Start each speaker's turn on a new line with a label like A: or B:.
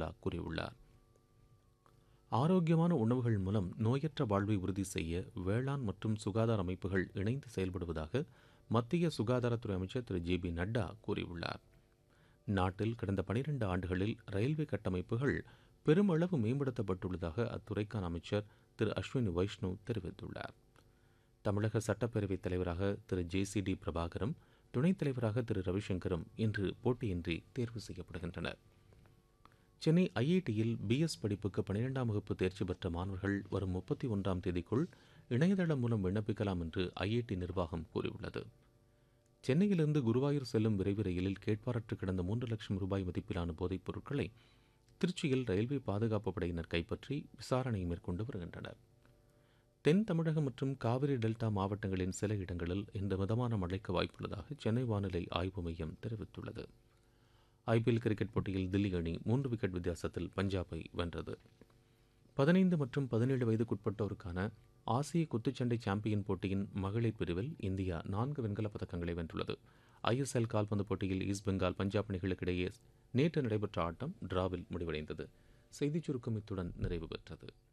A: பிர்லா கூறியுள்ளார். ஆரோக்கியமான உணவுகள் மூலம் நோயற்ற வாழ்வை உறுதி செய்ய வேளாண் மற்றும் சுகாதார அமைப்புகள் இணைந்து செயல்படுவதாக மத்திய சுகாதாரத்துறை அமைச்சர் திரு ஜே பி நட்டா கூறியுள்ளார். நாட்டில் கடந்த 12 ஆண்டுகளில் ரயில்வே கட்டமைப்புகள் பெருமளவு மேம்படுத்தப்பட்டுள்ளதாக அத்துறைக்கான அமைச்சர் திரு அஸ்வினி வைஷ்ணவ் தெரிவித்துள்ளார். தமிழக சட்டப்பேரவைத் தலைவராக திரு ஜே.சி.டி. பிரபாகரும், துணைத் தலைவராக திரு ரவிசங்கரும் இன்று போட்டியின்றி தேர்வு செய்யப்படுகின்றனர். சென்னை ஐஐடியில் பிஎஸ் படிப்புக்கு 12ஆம் வகுப்பு தேர்ச்சி பெற்ற மாணவர்கள் வரும் 31ஆம் தேதிக்குள் இணையதளம் மூலம் விண்ணப்பிக்கலாம் என்று ஐஐடி நிர்வாகம் கூறியுள்ளது. சென்னையிலிருந்து குருவாயூர் செல்லும் விரைவு ரயிலில் கேட்பாரற்று கிடந்த 3 லட்சம் ரூபாய் மதிப்பிலான போதைப் பொருட்களை திருச்சியில் ரயில்வே பாதுகாப்பு படையினர் கைப்பற்றி விசாரணை மேற்கொண்டு வருகின்றனர். தென் தமிழகம் மற்றும் காவிரி டெல்டா மாவட்டங்களின் சில இடங்களில் இந்த மிதமான மழைக்கு வாய்ப்புள்ளதாக சென்னை வானிலை ஆய்வு மையம் தெரிவித்துள்ளது. ஐபிஎல் கிரிக்கெட் போட்டியில் தில்லி அணி 3 விக்கெட் வித்தியாசத்தில் பஞ்சாபை வென்றது. 15 மற்றும் 17 வயதுக்குட்பட்டோருக்கான ஆசிய குத்துச்சண்டை சாம்பியன் போட்டியின் மகளிர் பிரிவில் இந்தியா 4 வெண்கலப் பதக்கங்களை வென்றுள்ளது. ஐஎஸ்எல் கால்பந்து போட்டியில் ஈஸ்ட் பெங்கால் பஞ்சாப் அணிகளுக்கிடையே நேற்று நடைபெற்ற ஆட்டம் டிராவில் முடிவடைந்தது. செய்திச் சுருக்கம் இத்துடன் நிறைவு பெற்றது.